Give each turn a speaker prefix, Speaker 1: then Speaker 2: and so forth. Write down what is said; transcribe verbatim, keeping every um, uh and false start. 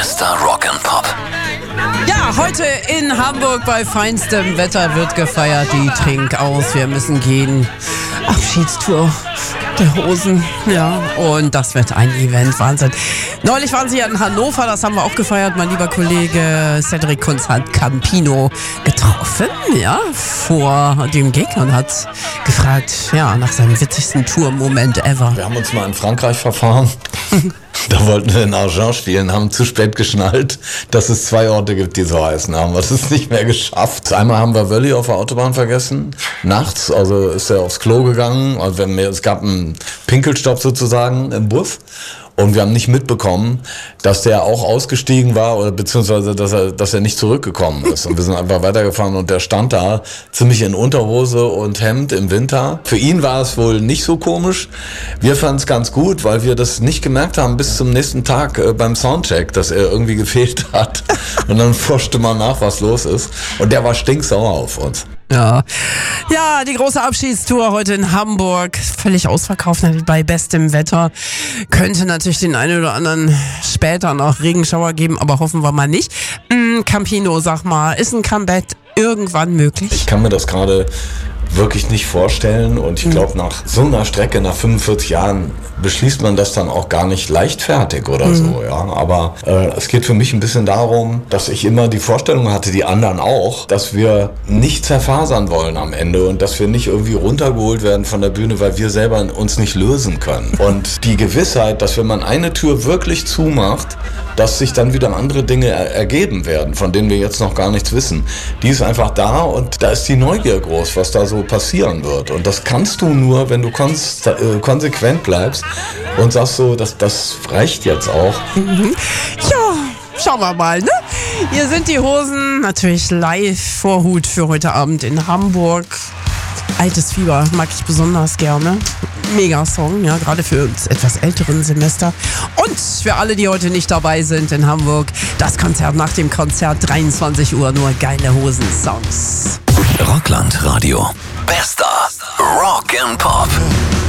Speaker 1: Bester Rock'n'Pop.
Speaker 2: Ja, heute in Hamburg bei feinstem Wetter wird gefeiert. Die Trink aus, wir müssen gehen. Abschiedstour der Hosen, ja, und das wird ein Event, Wahnsinn. Neulich waren sie ja in Hannover, das haben wir auch gefeiert. Mein lieber Kollege Cedric Kunz hat Campino getroffen, ja, vor dem Gig und hat gefragt, ja, nach seinem witzigsten Tour-Moment ever.
Speaker 3: Wir haben uns mal in Frankreich verfahren. Da wollten wir in Argent spielen, haben zu spät geschnallt, dass es zwei Orte gibt, die so heißen. Haben wir es nicht mehr geschafft. Einmal haben wir Wölli auf der Autobahn vergessen, nachts, also ist er aufs Klo gegangen. Also wenn wir, es gab einen Pinkelstopp sozusagen im Bus. Und wir haben nicht mitbekommen, dass der auch ausgestiegen war oder beziehungsweise, dass er, dass er nicht zurückgekommen ist. Und wir sind einfach weitergefahren und der stand da ziemlich in Unterhose und Hemd im Winter. Für ihn war es wohl nicht so komisch. Wir fanden es ganz gut, weil wir das nicht gemerkt haben bis zum nächsten Tag äh, beim Soundcheck, dass er irgendwie gefehlt hat. Und dann forschte man nach, was los ist. Und der war stinksauer auf uns.
Speaker 2: Ja. Ja, die große Abschiedstour heute in Hamburg. Völlig ausverkauft bei bestem Wetter. Könnte natürlich den einen oder anderen später noch Regenschauer geben, aber hoffen wir mal nicht. Mm, Campino, sag mal, ist ein Comeback irgendwann möglich?
Speaker 3: Ich kann mir das gerade wirklich nicht vorstellen und ich glaube, nach so einer Strecke, nach fünfundvierzig Jahren, beschließt man das dann auch gar nicht leichtfertig oder mhm. so, ja. Aber äh, es geht für mich ein bisschen darum, dass ich immer die Vorstellung hatte, die anderen auch, dass wir nicht zerfasern wollen am Ende und dass wir nicht irgendwie runtergeholt werden von der Bühne, weil wir selber uns nicht lösen können. Und die Gewissheit, dass wenn man eine Tür wirklich zumacht, dass sich dann wieder andere Dinge er- ergeben werden, von denen wir jetzt noch gar nichts wissen, die ist einfach da und da ist die Neugier groß, was da so passieren wird. Und das kannst du nur, wenn du konst- äh, konsequent bleibst und sagst so, das, das reicht jetzt auch.
Speaker 2: Mhm. Ja, schauen wir mal, ne? Hier sind die Hosen, natürlich live Vorhut für heute Abend in Hamburg. Altes Fieber mag ich besonders gerne. Mega Song, ja, gerade für uns etwas älteren Semester. Und für alle, die heute nicht dabei sind in Hamburg, das Konzert nach dem Konzert, dreiundzwanzig Uhr, nur geile Hosen-Songs.
Speaker 1: Rockland Radio. Bester Rock'n'Pop.